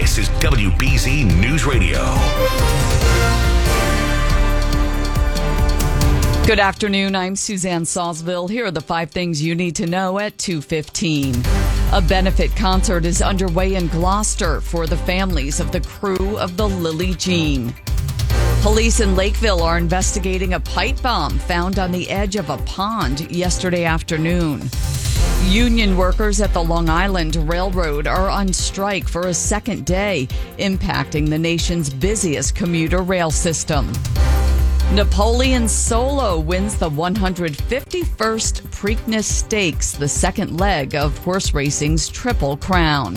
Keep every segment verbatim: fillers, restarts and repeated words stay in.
This is W B Z News Radio. Good afternoon. I'm Suzanne Salzville. Here are the five things you need to know at two fifteen. A benefit concert is underway in Gloucester for the families of the crew of the Lily Jean. Police in Lakeville are investigating a pipe bomb found on the edge of a pond yesterday afternoon. Union workers at the Long Island Railroad are on strike for a second day, impacting the nation's busiest commuter rail system. Napoleon Solo wins the one hundred fifty-first Preakness Stakes, the second leg of horse racing's Triple Crown.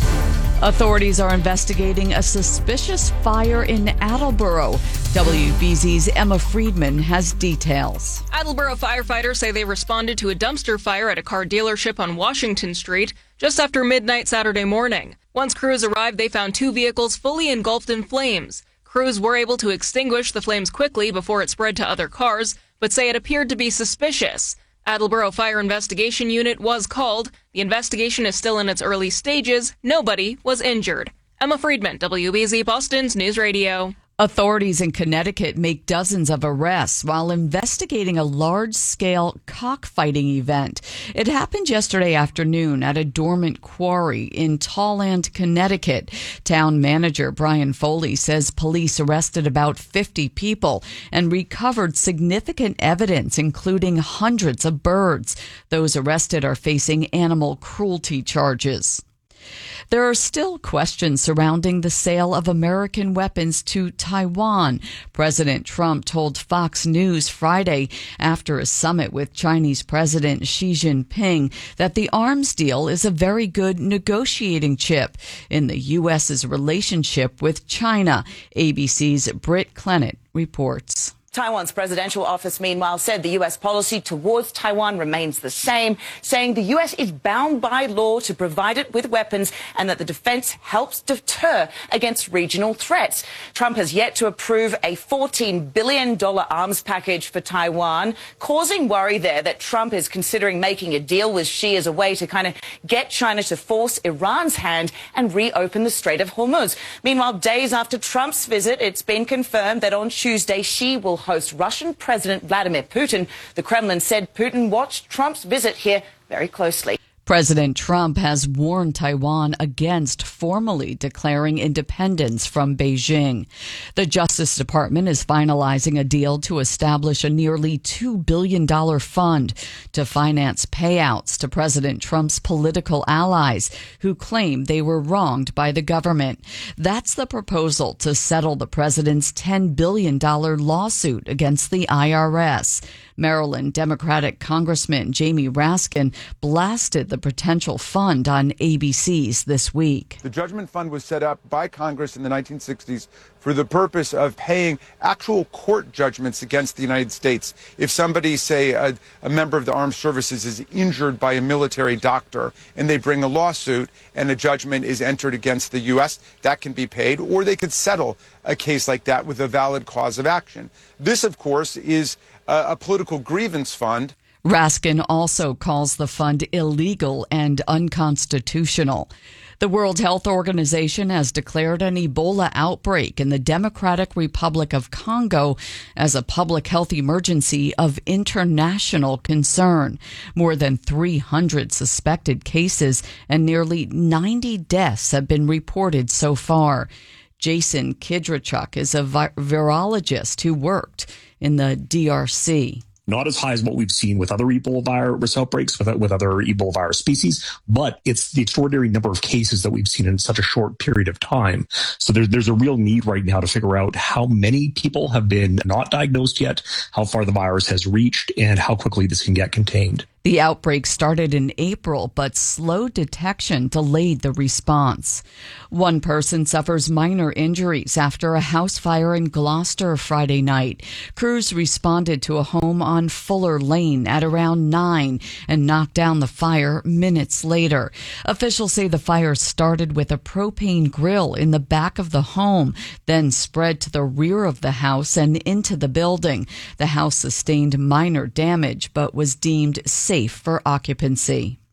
Authorities are investigating a suspicious fire in Attleboro. W B Z's Emma Friedman has details. Attleboro firefighters say they responded to a dumpster fire at a car dealership on Washington Street just after midnight Saturday morning. Once crews arrived, they found two vehicles fully engulfed in flames. Crews were able to extinguish the flames quickly before it spread to other cars, but say it appeared to be suspicious. Attleboro Fire Investigation Unit was called. The investigation is still in its early stages. Nobody was injured. Emma Friedman, W B Z Boston's News Radio. Authorities in Connecticut make dozens of arrests while investigating a large-scale cockfighting event. It happened yesterday afternoon at a dormant quarry in Talland, Connecticut. Town manager Brian Foley says police arrested about fifty people and recovered significant evidence, including hundreds of birds. Those arrested are facing animal cruelty charges. There are still questions surrounding the sale of American weapons to Taiwan. President Trump told Fox News Friday after a summit with Chinese President Xi Jinping that the arms deal is a very good negotiating chip in the U S's relationship with China. A B C's Britt Clennett reports. Taiwan's presidential office, meanwhile, said the U S policy towards Taiwan remains the same, saying the U S is bound by law to provide it with weapons and that the defense helps deter against regional threats. Trump has yet to approve a fourteen billion dollars arms package for Taiwan, causing worry there that Trump is considering making a deal with Xi as a way to kind of get China to force Iran's hand and reopen the Strait of Hormuz. Meanwhile, days after Trump's visit, it's been confirmed that on Tuesday, Xi will host Russian President Vladimir Putin. The Kremlin said Putin watched Trump's visit here very closely. President Trump has warned Taiwan against formally declaring independence from Beijing. The Justice Department is finalizing a deal to establish a nearly two billion dollars fund to finance payouts to President Trump's political allies who claim they were wronged by the government. That's the proposal to settle the president's ten billion dollars lawsuit against the I R S. Maryland Democratic Congressman Jamie Raskin blasted the potential fund on A B C's This Week. The Judgment Fund was set up by Congress in the nineteen sixties for the purpose of paying actual court judgments against the United States. If somebody, say, a, a member of the armed services is injured by a military doctor and they bring a lawsuit and a judgment is entered against the U S, that can be paid, or they could settle a case like that with a valid cause of action. This, of course, is a, a political grievance fund. Raskin also calls the fund illegal and unconstitutional. The World Health Organization has declared an Ebola outbreak in the Democratic Republic of Congo as a public health emergency of international concern. More than three hundred suspected cases and nearly ninety deaths have been reported so far. Jason Kidrachuk is a vi- virologist who worked in the D R C. Not as high as what we've seen with other Ebola virus outbreaks, with, with other Ebola virus species, but it's the extraordinary number of cases that we've seen in such a short period of time. So there's, there's a real need right now to figure out how many people have been not diagnosed yet, how far the virus has reached, and how quickly this can get contained. The outbreak started in April, but slow detection delayed the response. One person suffers minor injuries after a house fire in Gloucester Friday night. Crews responded to a home on Fuller Lane at around nine and knocked down the fire minutes later. Officials say the fire started with a propane grill in the back of the home, then spread to the rear of the house and into the building. The house sustained minor damage, but was deemed safe for occupancy.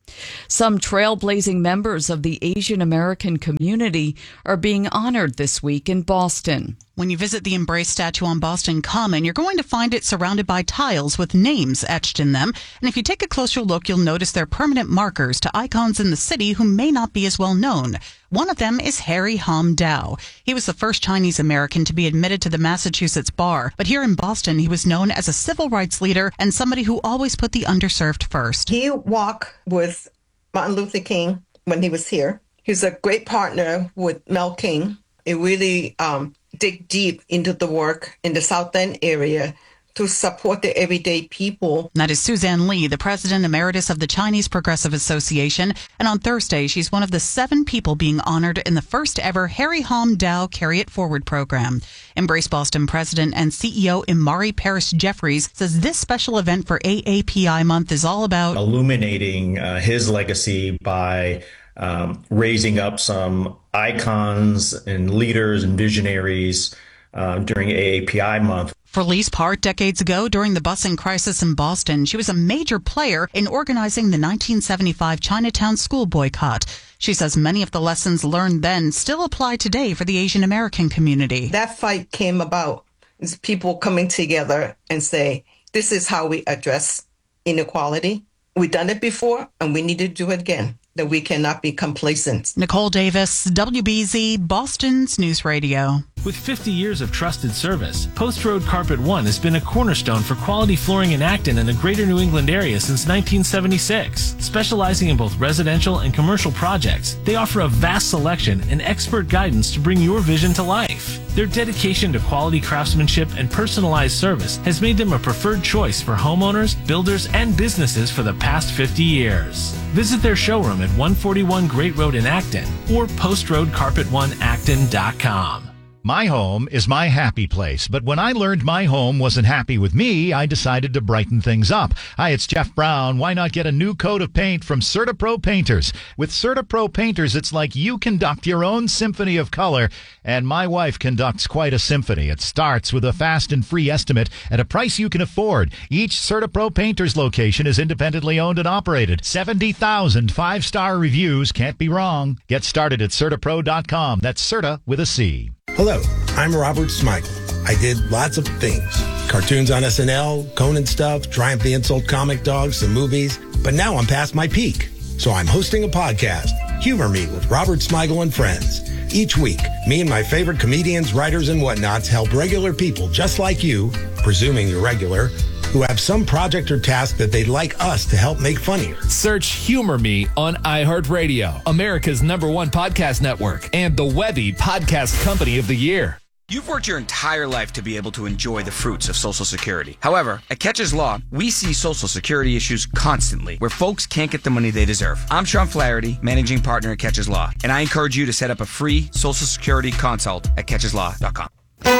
Some trailblazing members of the Asian American community are being honored this week in Boston. When you visit the Embrace statue on Boston Common, you're going to find it surrounded by tiles with names etched in them. And if you take a closer look, you'll notice they're permanent markers to icons in the city who may not be as well known. One of them is Harry Hom Dow. He was the first Chinese American to be admitted to the Massachusetts bar. But here in Boston, he was known as a civil rights leader and somebody who always put the underserved first. He walked with Martin Luther King when he was here. He's a great partner with Mel King. It really um, dig deep into the work in the South End area to support the everyday people. That is Suzanne Lee, the president emeritus of the Chinese Progressive Association. And on Thursday, she's one of the seven people being honored in the first ever Harry Hom Dow Carry It Forward program. Embrace Boston president and C E O Imari Paris Jeffries says this special event for A A P I month is all about illuminating uh, his legacy by um, raising up some icons and leaders and visionaries uh, during A A P I month. For Lise Part, decades ago, during the busing crisis in Boston, she was a major player in organizing the nineteen seventy-five Chinatown school boycott. She says many of the lessons learned then still apply today for the Asian American community. That fight came about is people coming together and say, this is how we address inequality. We've done it before, and we need to do it again. That we cannot be complacent. Nicole Davis, W B Z, Boston's News Radio. With fifty years of trusted service, Post Road Carpet One has been a cornerstone for quality flooring in Acton and the greater New England area since nineteen seventy-six. Specializing in both residential and commercial projects, they offer a vast selection and expert guidance to bring your vision to life. Their dedication to quality craftsmanship and personalized service has made them a preferred choice for homeowners, builders, and businesses for the past fifty years. Visit their showroom at one forty-one Great Road in Acton or post road carpet one acton dot com. My home is my happy place, but when I learned my home wasn't happy with me, I decided to brighten things up. Hi, it's Jeff Brown. Why not get a new coat of paint from CertaPro Painters? With CertaPro Painters, it's like you conduct your own symphony of color, and my wife conducts quite a symphony. It starts with a fast and free estimate at a price you can afford. Each CertaPro Painters location is independently owned and operated. seventy thousand five-star reviews. Can't be wrong. Get started at Certapro dot com. That's Certa with a C. Hello, I'm Robert Smigel. I did lots of things. Cartoons on S N L, Conan stuff, Triumph the Insult comic dogs, some movies. But now I'm past my peak. So I'm hosting a podcast, Humor Me with Robert Smigel and Friends. Each week, me and my favorite comedians, writers, and whatnots help regular people just like you, presuming you're regular, who have some project or task that they'd like us to help make funnier. Search Humor Me on iHeartRadio, America's number one podcast network, and the Webby Podcast Company of the Year. You've worked your entire life to be able to enjoy the fruits of Social Security. However, at Catches Law, we see Social Security issues constantly where folks can't get the money they deserve. I'm Sean Flaherty, managing partner at Catches Law, and I encourage you to set up a free Social Security consult at catches law dot com.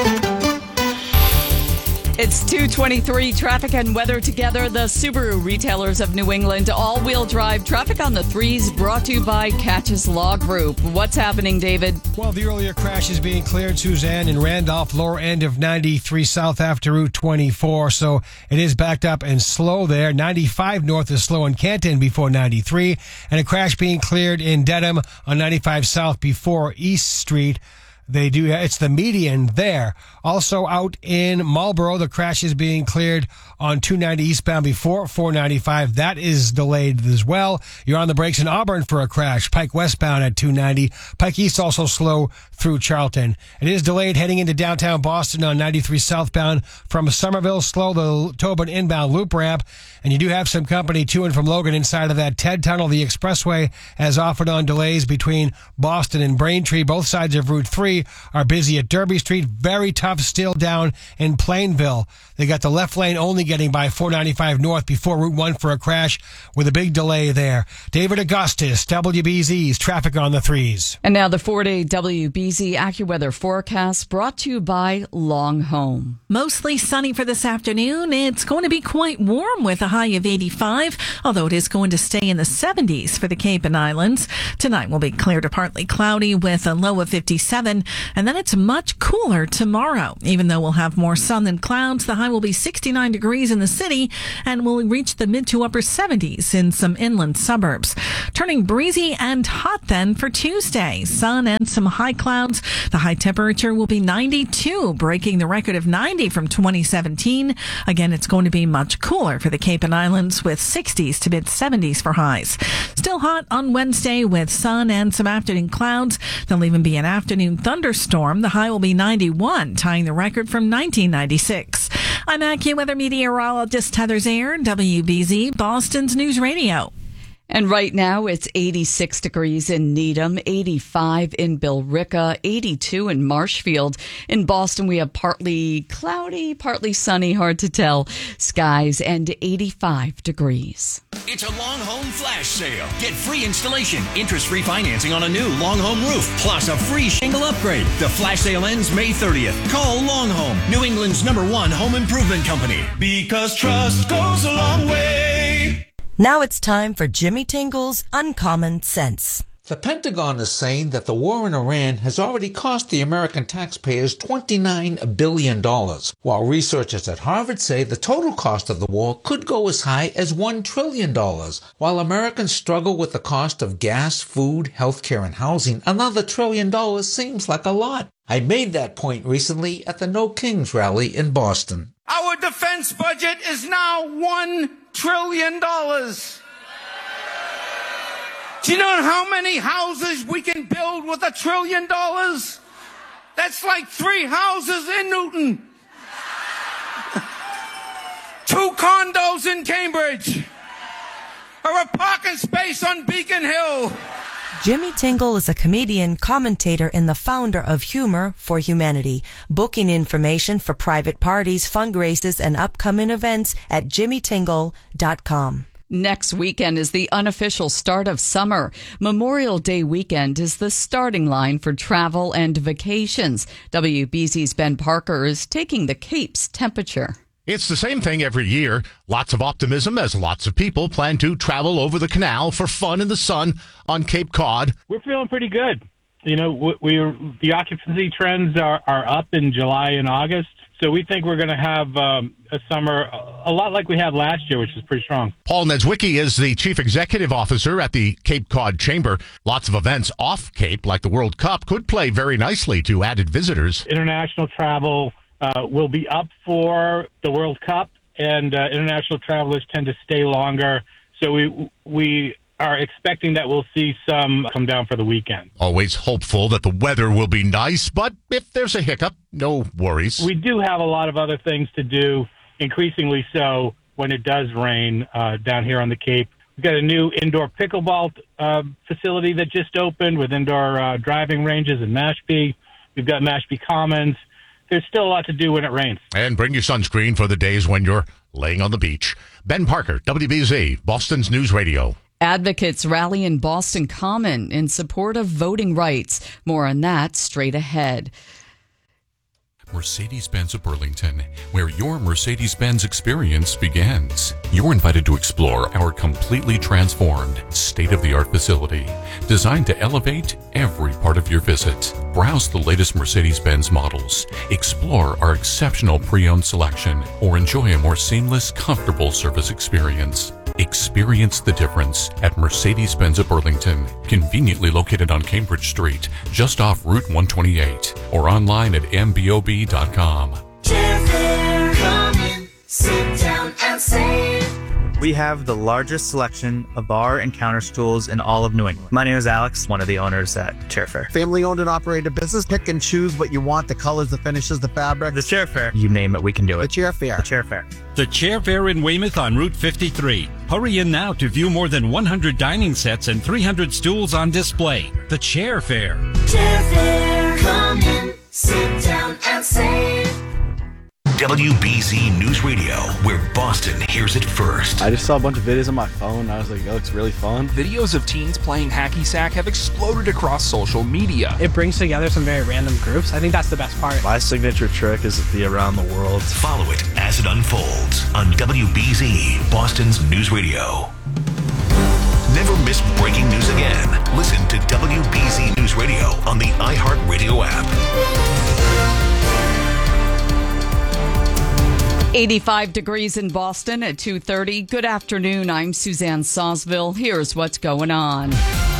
It's two twenty-three, traffic and weather together. The Subaru retailers of New England, all-wheel drive traffic on the threes, brought to you by Catches Law Group. What's happening, David? Well, the earlier crash is being cleared, Suzanne, in Randolph, lower end of ninety-three south after Route twenty-four. So it is backed up and slow there. ninety-five north is slow in Canton before ninety-three. And a crash being cleared in Dedham on ninety-five south before East Street. They do. It's the median there. Also out in Marlboro, the crash is being cleared on two ninety eastbound before four ninety-five. That is delayed as well. You're on the brakes in Auburn for a crash. Pike westbound at two ninety. Pike East also slow through Charlton. It is delayed heading into downtown Boston on ninety-three southbound from Somerville. Slow the Tobin inbound loop ramp. And you do have some company to and from Logan inside of that Ted Tunnel. The expressway has offered on delays between Boston and Braintree. Both sides of Route three are busy at Derby Street. Very tough still down in Plainville. They got the left lane only getting by four ninety-five north before Route one for a crash with a big delay there. David Augustus, W B Z's traffic on the threes. And now the four-day W B Z AccuWeather forecast brought to you by Long Home. Mostly sunny for this afternoon. It's going to be quite warm with a high of eighty-five, although it is going to stay in the seventies for the Cape and Islands. Tonight will be clear to partly cloudy with a low of fifty-seven. And then it's much cooler tomorrow. Even though we'll have more sun than clouds, the high will be sixty-nine degrees in the city and will reach the mid to upper seventies in some inland suburbs. Turning breezy and hot then for Tuesday. Sun and some high clouds. The high temperature will be ninety-two, breaking the record of ninety from twenty seventeen. Again, it's going to be much cooler for the Cape and Islands with sixties to mid seventies for highs. Still hot on Wednesday with sun and some afternoon clouds. There'll even be an afternoon thunderstorm. The high will be ninety-one, tying the record from nineteen ninety-six. I'm AccuWeather meteorologist Heather Zayer, W B Z, Boston's News Radio. And right now it's eighty-six degrees in Needham, eighty-five in Billerica, eighty-two in Marshfield. In Boston, we have partly cloudy, partly sunny, hard to tell, skies, and eighty-five degrees. It's a Long Home Flash Sale. Get free installation, interest-free financing on a new Long Home roof, plus a free shingle upgrade. The flash sale ends May thirtieth. Call Long Home, New England's number one home improvement company. Because trust goes a long way. Now it's time for Jimmy Tingle's Uncommon Sense. The Pentagon is saying that the war in Iran has already cost the American taxpayers twenty-nine billion dollars, while researchers at Harvard say the total cost of the war could go as high as one trillion dollars. While Americans struggle with the cost of gas, food, healthcare, and housing, another trillion dollars seems like a lot. I made that point recently at the No Kings rally in Boston. Our defense budget is now one trillion dollars. Do you know how many houses we can build with a trillion dollars? That's like three houses in Newton. Two condos in Cambridge. Or a parking space on Beacon Hill. Jimmy Tingle is a comedian, commentator, and the founder of Humor for Humanity. Booking information for private parties, fundraisers, and upcoming events at jimmy tingle dot com. Next weekend is the unofficial start of summer. Memorial Day weekend is the starting line for travel and vacations. W B Z's Ben Parker is taking the Cape's temperature. It's the same thing every year. Lots of optimism as lots of people plan to travel over the canal for fun in the sun on Cape Cod. We're feeling pretty good. You know, we we're, the occupancy trends are, are up in July and August. So we think we're going to have um, a summer a lot like we had last year, which is pretty strong. Paul Niedzwiecki is the chief executive officer at the Cape Cod Chamber. Lots of events off Cape, like the World Cup, could play very nicely to added visitors. International travel uh, will be up for the World Cup, and uh, international travelers tend to stay longer. So we we are expecting that we'll see some come down for the weekend. Always hopeful that the weather will be nice, but if there's a hiccup, no worries. We do have a lot of other things to do, increasingly so when it does rain uh, down here on the Cape. We've got a new indoor pickleball uh, facility that just opened with indoor uh, driving ranges in Mashpee. We've got Mashpee Commons. There's still a lot to do when it rains. And bring your sunscreen for the days when you're laying on the beach. Ben Parker, W B Z, Boston's News Radio. Advocates rally in Boston Common in support of voting rights. More on that straight ahead. Mercedes-Benz of Burlington, where your Mercedes-Benz experience begins. You're invited to explore our completely transformed, state-of-the-art facility, designed to elevate every part of your visit. Browse the latest Mercedes-Benz models, explore our exceptional pre-owned selection, or enjoy a more seamless, comfortable service experience. Experience the difference at Mercedes-Benz of Burlington, conveniently located on Cambridge Street, just off Route one twenty-eight, or online at m b o b dot com. Come in, sit down and save. We have the largest selection of bar and counter stools in all of New England. My name is Alex, one of the owners at Chairfair. Family owned and operated business. Pick and choose what you want, the colors, the finishes, the fabric. The Chairfair. You name it, we can do it. The Chairfair. The Chairfair. The Chairfair in Weymouth on Route fifty-three. Hurry in now to view more than one hundred dining sets and three hundred stools on display. The Chairfair. Chairfair. Come in, sit down and save. W B Z News Radio, where Boston hears it first. I just saw a bunch of videos on my phone. I was like, that looks really fun. Videos of teens playing hacky sack have exploded across social media. It brings together some very random groups. I think that's the best part. My signature trick is the around the world. Follow it as it unfolds on W B Z, Boston's News Radio. Never miss breaking news again. Listen to W B Z News Radio on the iHeartRadio Radio app. eighty-five degrees in Boston at two thirty. Good afternoon. I'm Suzanne Sawsville. Here's what's going on.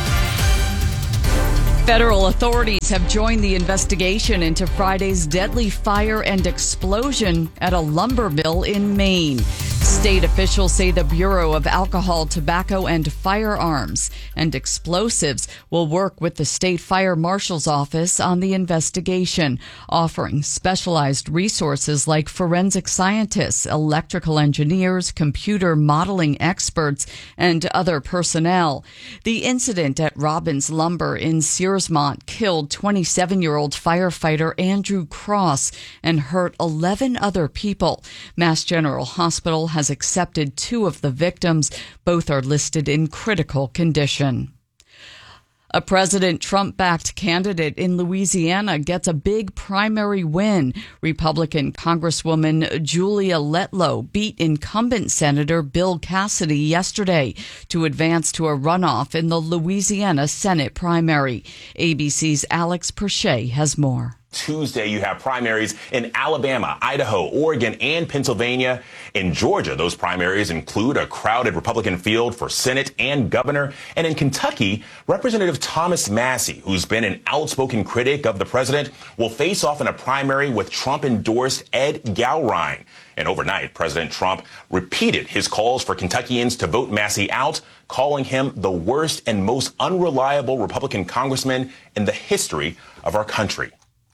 Federal authorities have joined the investigation into Friday's deadly fire and explosion at a lumber mill in Maine. State officials say the Bureau of Alcohol, Tobacco, and Firearms and Explosives will work with the State Fire Marshal's Office on the investigation, offering specialized resources like forensic scientists, electrical engineers, computer modeling experts, and other personnel. The incident at Robbins Lumber in Searsmont killed twenty-seven-year-old firefighter Andrew Cross and hurt eleven other people. Mass General Hospital has accepted two of the victims. Both are listed in critical condition. A President Trump-backed candidate in Louisiana gets a big primary win. Republican Congresswoman Julia Letlow beat incumbent Senator Bill Cassidy yesterday to advance to a runoff in the Louisiana Senate primary. A B C's Alex Perche has more. Tuesday, you have primaries in Alabama, Idaho, Oregon, and Pennsylvania. In Georgia, those primaries include a crowded Republican field for Senate and governor. And in Kentucky, Representative Thomas Massie, who's been an outspoken critic of the president, will face off in a primary with Trump-endorsed Ed Gowrine. And overnight, President Trump repeated his calls for Kentuckians to vote Massie out, calling him the worst and most unreliable Republican congressman in the history of our country.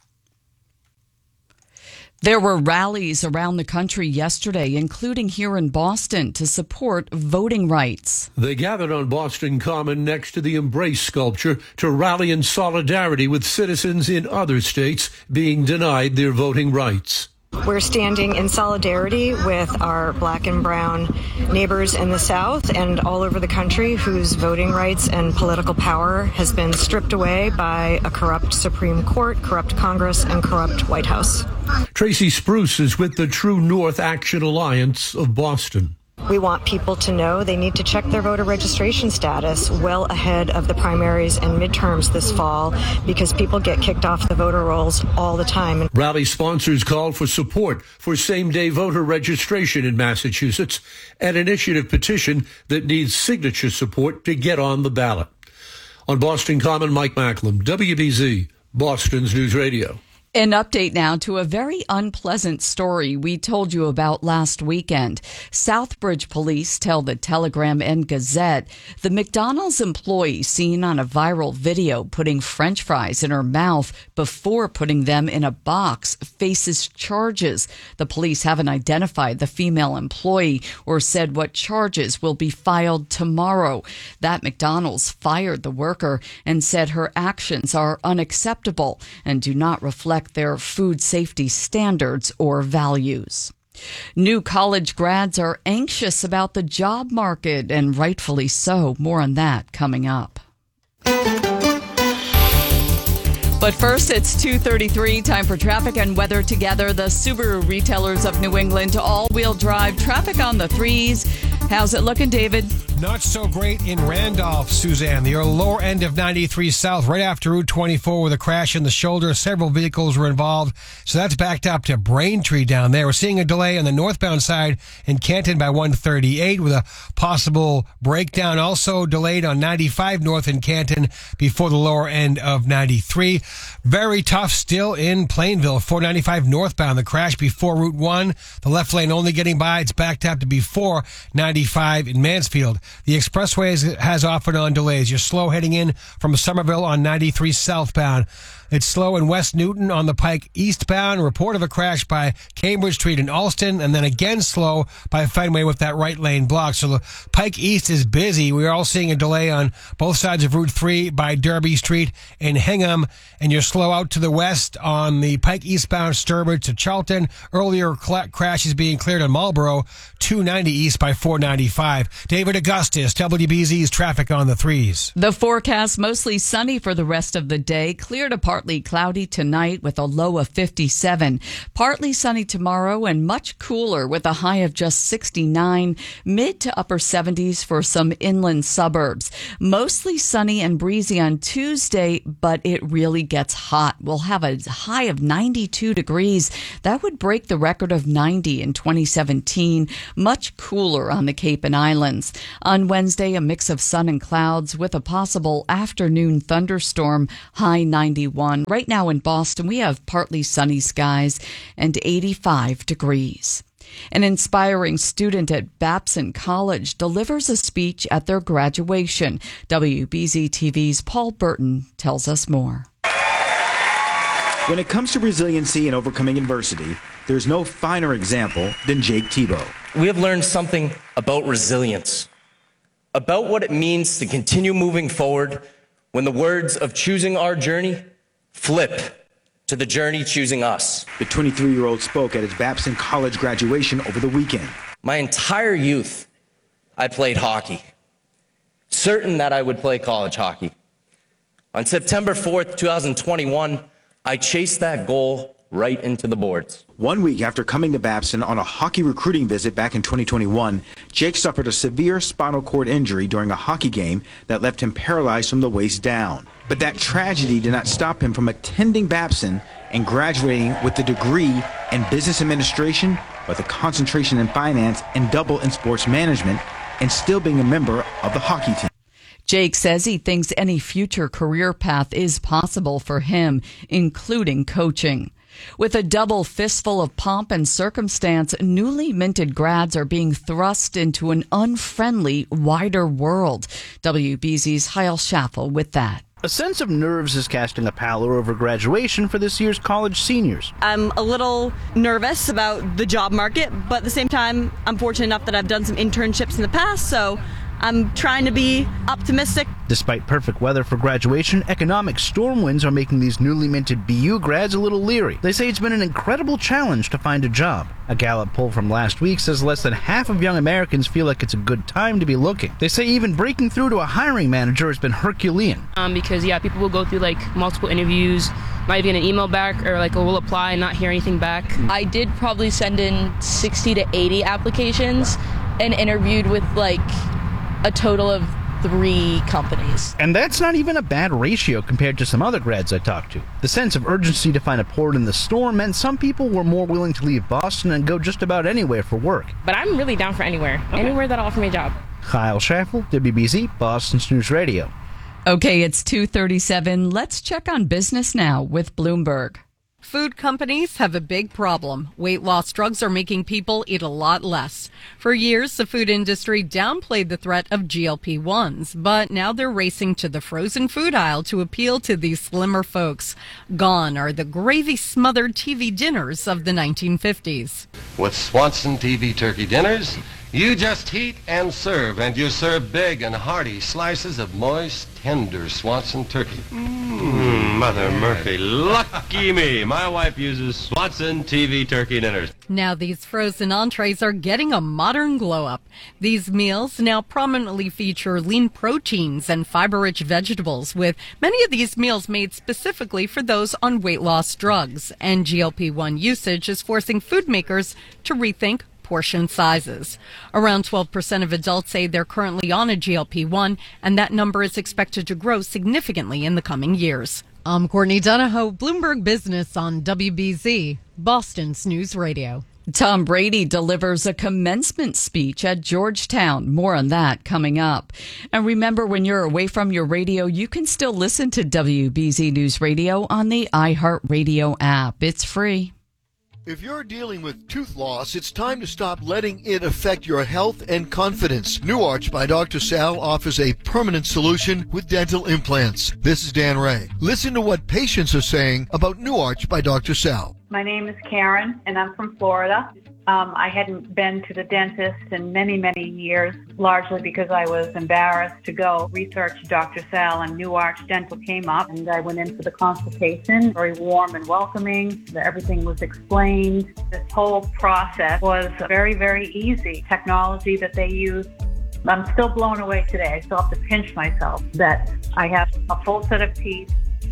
There were rallies around the country yesterday, including here in Boston, to support voting rights. They gathered on Boston Common next to the Embrace sculpture to rally in solidarity with citizens in other states being denied their voting rights. We're standing in solidarity with our black and brown neighbors in the South and all over the country whose voting rights and political power has been stripped away by a corrupt Supreme Court, corrupt Congress, and corrupt White House. Tracy Spruce is with the True North Action Alliance of Boston. We want people to know they need to check their voter registration status well ahead of the primaries and midterms this fall because people get kicked off the voter rolls all the time. Rally sponsors called for support for same-day voter registration in Massachusetts, an initiative petition that needs signature support to get on the ballot. On Boston Common, Mike Macklem, W B Z, Boston's News Radio. An update now to a very unpleasant story we told you about last weekend. Southbridge police tell the Telegram and Gazette the McDonald's employee seen on a viral video putting French fries in her mouth before putting them in a box faces charges. The police haven't identified the female employee or said what charges will be filed tomorrow. That McDonald's fired the worker and said her actions are unacceptable and do not reflect their food safety standards or values. New college grads are anxious about the job market, and rightfully so. More on that coming up. But first, it's two thirty-three, time for traffic and weather together. The Subaru retailers of New England, all-wheel drive traffic on the threes. How's it looking, David? Not so great in Randolph, Suzanne. The lower end of ninety-three South, right after Route twenty-four with a crash in the shoulder. Several vehicles were involved, so that's backed up to Braintree down there. We're seeing a delay on the northbound side in Canton by one thirty-eight with a possible breakdown. Also delayed on ninety-five north in Canton before the lower end of ninety-three. Very tough still in Plainville, four ninety-five northbound. The crash before Route one. The left lane only getting by. It's backed up to before ninety-five in Mansfield. The expressway has off and on delays. You're slow heading in from Somerville on ninety-three southbound. It's slow in West Newton on the Pike eastbound. Report of a crash by Cambridge Street in Alston, and then again slow by Fenway with that right lane blocked. So the Pike East is busy. We're all seeing a delay on both sides of Route three by Derby Street in Hingham, and you're slow out to the west on the Pike eastbound Sturbridge to Charlton. Earlier cl- crash is being cleared on Marlboro, two ninety east by four ninety-five. David Augustus, W B Z's traffic on the threes. The forecast mostly sunny for the rest of the day. Clear to partly partly cloudy tonight with a low of fifty-seven. Partly sunny tomorrow and much cooler with a high of just sixty-nine. Mid to upper seventies for some inland suburbs. Mostly sunny and breezy on Tuesday, but it really gets hot. We'll have a high of ninety-two degrees. That would break the record of ninety in twenty seventeen. Much cooler on the Cape and Islands. On Wednesday, a mix of sun and clouds with a possible afternoon thunderstorm, high ninety-one. Right now in Boston, we have partly sunny skies and eighty-five degrees. An inspiring student at Babson College delivers a speech at their graduation. W B Z T V's Paul Burton tells us more. When it comes to resiliency and overcoming adversity, there's no finer example than Jake Thibault. We have learned something about resilience, about what it means to continue moving forward when the words of choosing our journey flip to the journey choosing us. The twenty-three-year-old spoke at his Babson College graduation over the weekend. My entire youth, I played hockey, certain that I would play college hockey. On September fourth, twenty twenty-one, I chased that goal right into the boards. One week after coming to Babson on a hockey recruiting visit back in twenty twenty-one, Jake suffered a severe spinal cord injury during a hockey game that left him paralyzed from the waist down. But that tragedy did not stop him from attending Babson and graduating with a degree in business administration with a concentration in finance and double in sports management, and still being a member of the hockey team. Jake says he thinks any future career path is possible for him, including coaching. With a double fistful of pomp and circumstance, newly minted grads are being thrust into an unfriendly, wider world. W B Z's Heil Schaffel with that. A sense of nerves is casting a pallor over graduation for this year's college seniors. I'm a little nervous about the job market, but at the same time, I'm fortunate enough that I've done some internships in the past, so I'm trying to be optimistic. Despite perfect weather for graduation, economic storm winds are making these newly minted B U grads a little leery. They say it's been an incredible challenge to find a job. A Gallup poll from last week says less than half of young Americans feel like it's a good time to be looking. They say even breaking through to a hiring manager has been Herculean. Um, because, yeah, people will go through, like, multiple interviews, might get an email back, or, like, we'll apply and not hear anything back. I did probably send in sixty to eighty applications and interviewed with, like, a total of three companies. And that's not even a bad ratio compared to some other grads I talked to. The sense of urgency to find a port in the storm meant some people were more willing to leave Boston and go just about anywhere for work. But I'm really down for anywhere. Okay. Anywhere that'll offer me a job. Kyle Schaffel, W B Z, Boston's News Radio. Okay, it's two thirty-seven. Let's check on business now with Bloomberg. Food companies have a big problem. Weight loss drugs are making people eat a lot less. For years, the food industry downplayed the threat of G L P ones, but now they're racing to the frozen food aisle to appeal to these slimmer folks. Gone are the gravy-smothered T V dinners of the nineteen fifties. With Swanson T V turkey dinners, you just heat and serve, and you serve big and hearty slices of moist, tender Swanson turkey. Mmm, Mother Murphy, lucky me. My wife uses Swanson T V turkey dinners. Now these frozen entrees are getting a modern glow-up. These meals now prominently feature lean proteins and fiber-rich vegetables, with many of these meals made specifically for those on weight loss drugs. And G L P one usage is forcing food makers to rethink portion sizes. Around twelve percent of adults say they're currently on a G L P one, and that number is expected to grow significantly in the coming years. I'm Courtney Donahoe, Bloomberg Business on W B Z, Boston's News Radio. Tom Brady delivers a commencement speech at Georgetown. More on that coming up. And remember, when you're away from your radio, you can still listen to W B Z News Radio on the iHeartRadio app. It's free. If you're dealing with tooth loss, it's time to stop letting it affect your health and confidence. New Arch by Doctor Sal offers a permanent solution with dental implants. This is Dan Ray. Listen to what patients are saying about New Arch by Doctor Sal. My name is Karen, and I'm from Florida. Um, I hadn't been to the dentist in many, many years, largely because I was embarrassed to go research Doctor Sal, and New Arch Dental came up, and I went in for the consultation, very warm and welcoming. Everything was explained. This whole process was very, very easy. Technology that they use, I'm still blown away today. I still have to pinch myself that I have a full set of teeth.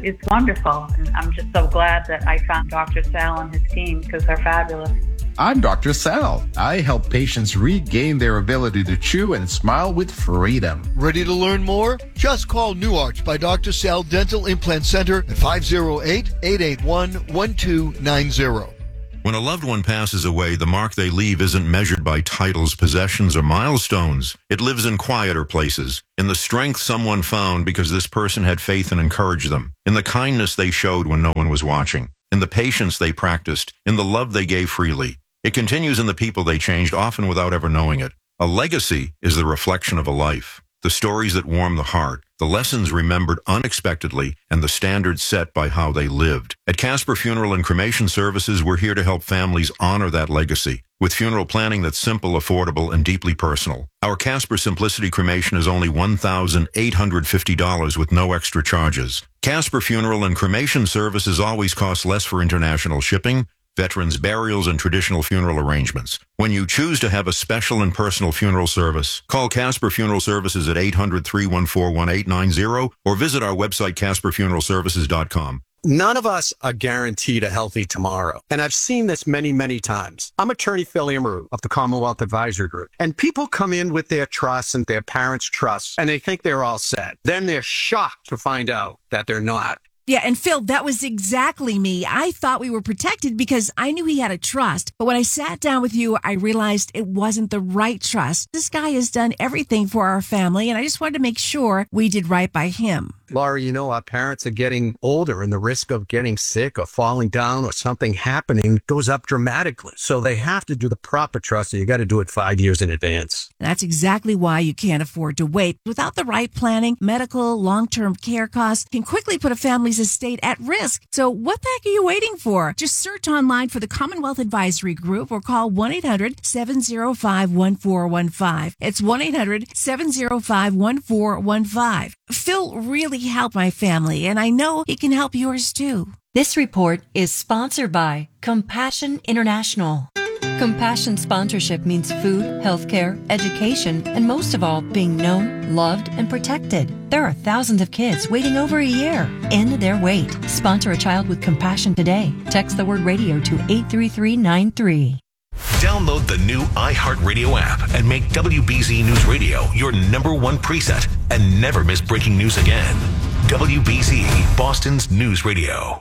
it's wonderful. And I'm just so glad that I found Doctor Sal and his team because they're fabulous. I'm Doctor Sal. I help patients regain their ability to chew and smile with freedom. Ready to learn more? Just call New Arch by Doctor Sal Dental Implant Center at five oh eight, eight eight one, one two nine zero. When a loved one passes away, the mark they leave isn't measured by titles, possessions, or milestones. It lives in quieter places, in the strength someone found because this person had faith and encouraged them, in the kindness they showed when no one was watching, in the patience they practiced, in the love they gave freely. It continues in the people they changed, often without ever knowing it. A legacy is the reflection of a life, the stories that warm the heart, the lessons remembered unexpectedly, and the standards set by how they lived. At Casper Funeral and Cremation Services, we're here to help families honor that legacy with funeral planning that's simple, affordable, and deeply personal. Our Casper Simplicity Cremation is only one thousand eight hundred fifty dollars with no extra charges. Casper Funeral and Cremation Services always cost less for international shipping, veterans' burials, and traditional funeral arrangements. When you choose to have a special and personal funeral service, call Casper Funeral Services at eight hundred, three one four, one eight nine zero or visit our website, casper funeral services dot com. None of us are guaranteed a healthy tomorrow. And I've seen this many, many times. I'm attorney Phil Amaru of the Commonwealth Advisory Group. And people come in with their trusts and their parents' trusts, and they think they're all set. Then they're shocked to find out that they're not. Yeah, and Phil, that was exactly me. I thought we were protected because I knew he had a trust. But when I sat down with you, I realized it wasn't the right trust. This guy has done everything for our family, and I just wanted to make sure we did right by him. Laura, you know, our parents are getting older, and the risk of getting sick or falling down or something happening goes up dramatically. So they have to do the proper trust, and you got to do it five years in advance. That's exactly why you can't afford to wait. Without the right planning, medical, long-term care costs can quickly put a family's estate at risk. So what the heck are you waiting for? Just search online for the Commonwealth Advisory Group or call one eight hundred, seven oh five, one four one five. It's one eight hundred, seven oh five, one four one five. Phil really helped my family, and I know he can help yours too. This report is sponsored by Compassion International. Compassion sponsorship means food, healthcare, education, and most of all, being known, loved, and protected. There are thousands of kids waiting over a year. End their wait. Sponsor a child with compassion today. Text the word radio to eight three three nine three. Download the new iHeartRadio app and make W B Z News Radio your number one preset and never miss breaking news again. W B Z, Boston's news radio.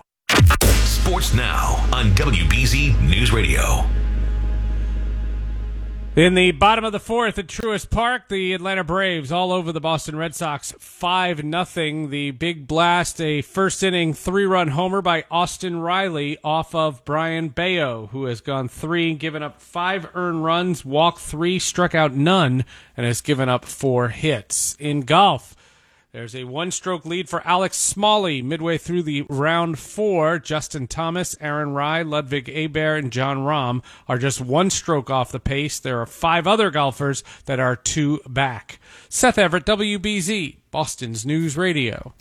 Sports now on W B Z News Radio. In the bottom of the fourth at Truist Park, the Atlanta Braves all over the Boston Red Sox, five nothing. The big blast, a first-inning three-run homer by Austin Riley off of Brian Bayo, who has gone three, given up five earned runs, walked three, struck out none, and has given up four hits. In golf, there's a one-stroke lead for Alex Smalley midway through the round four. Justin Thomas, Aaron Rai, Ludwig Aberg, and John Rahm are just one stroke off the pace. There are five other golfers that are two back. Seth Everett, W B Z, Boston's News Radio.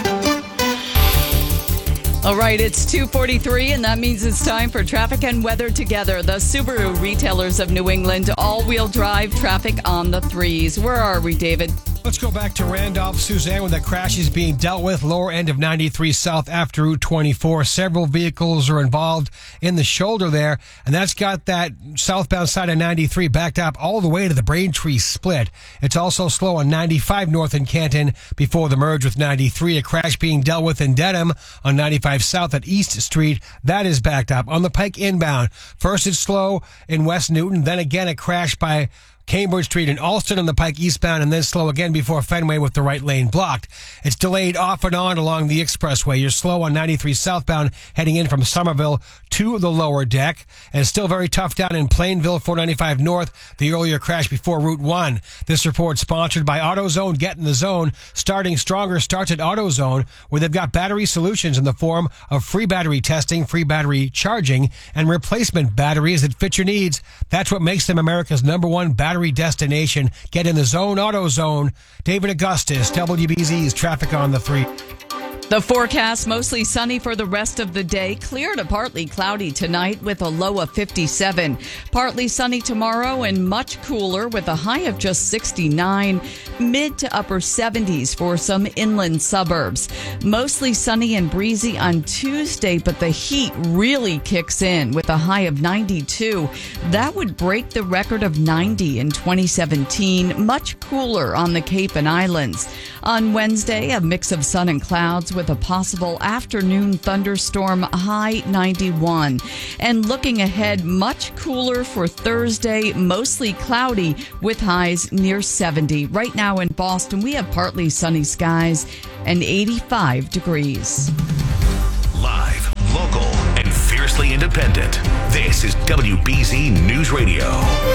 All right, it's two forty-three, and that means it's time for traffic and weather together. The Subaru retailers of New England, all-wheel drive traffic on the threes. Where are we, David? Let's go back to Randolph, Suzanne, where the crash is being dealt with. Lower end of ninety-three south after Route twenty-four. Several vehicles are involved in the shoulder there, and that's got that southbound side of ninety-three backed up all the way to the Braintree split. It's also slow on ninety-five north in Canton before the merge with ninety-three. A crash being dealt with in Dedham on ninety-five south at East Street. That is backed up. On the Pike inbound, first it's slow in West Newton, then again a crash by Cambridge Street and Alston on the Pike eastbound, and then slow again before Fenway with the right lane blocked. It's delayed off and on along the expressway. You're slow on ninety-three southbound heading in from Somerville to the lower deck, and still very tough down in Plainville, four ninety-five north, the earlier crash before Route one. This report sponsored by AutoZone. Get in the zone. Starting stronger starts at AutoZone, where they've got battery solutions in the form of free battery testing, free battery charging, and replacement batteries that fit your needs. That's what makes them America's number one battery destination. Get in the zone, AutoZone. David Augustus, W B Z's Traffic on the Three. The forecast, mostly sunny for the rest of the day. Clear to partly cloudy tonight with a low of fifty-seven. Partly sunny tomorrow and much cooler with a high of just sixty-nine. Mid to upper seventies for some inland suburbs. Mostly sunny and breezy on Tuesday, but the heat really kicks in with a high of ninety-two. That would break the record of ninety in twenty seventeen. Much cooler on the Cape and Islands. On Wednesday, a mix of sun and clouds with a possible afternoon thunderstorm, high ninety-one. And looking ahead, much cooler for Thursday, mostly cloudy with highs near seventy. Right now in Boston, we have partly sunny skies and eighty-five degrees. Live, local, and fiercely independent. This is W B Z News Radio.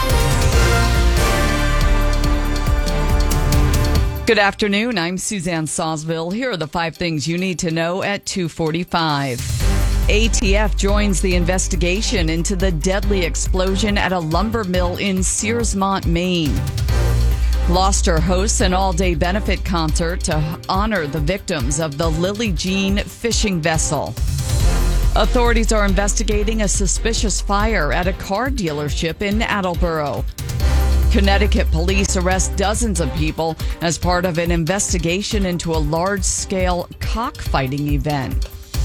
Good afternoon. I'm Suzanne Sawsville. Here are the five things you need to know at two forty-five. A T F joins the investigation into the deadly explosion at a lumber mill in Searsmont, Maine. Gloucester hosts an all-day benefit concert to honor the victims of the Lily Jean fishing vessel. Authorities are investigating a suspicious fire at a car dealership in Attleboro. Connecticut police arrest dozens of people as part of an investigation into a large-scale cockfighting event.